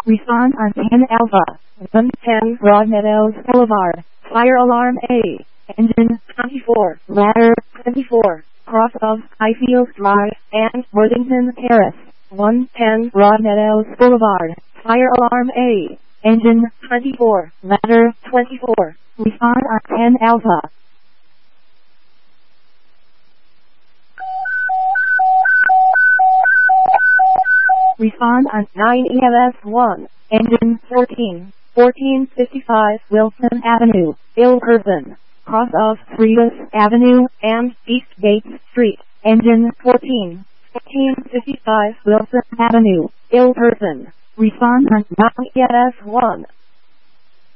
Respond on 10 Alpha, 110 Broadmeadows Boulevard, fire alarm A, engine 24, ladder 24, cross of Highfield Drive and Worthington Terrace, 110 Broadmeadows Boulevard, fire alarm A, engine 24, ladder 24, respond on 10 Alpha. Respond on 9 EMS 1, engine 14, 1455 Wilson Avenue, Ilkerson, cross of Freitas Avenue and East Gates Street, engine 14, 1455 Wilson Avenue, Ilkerson. Respond on 9 EMS 1.